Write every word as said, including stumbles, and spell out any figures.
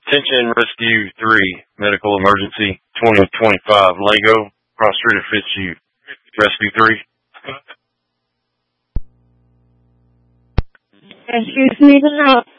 Attention Rescue three, medical emergency, twenty twenty-five, Lego, cross street of Fitzhugh. Rescue three. Rescue three to now.